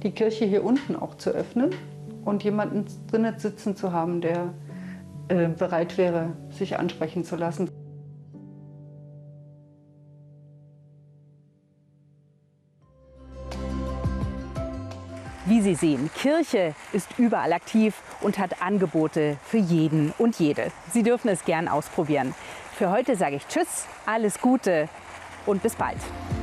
die Kirche hier unten auch zu öffnen und jemanden drinnen sitzen zu haben, der bereit wäre, sich ansprechen zu lassen. Wie Sie sehen, Kirche ist überall aktiv und hat Angebote für jeden und jede. Sie dürfen es gern ausprobieren. Für heute sage ich Tschüss, alles Gute und bis bald.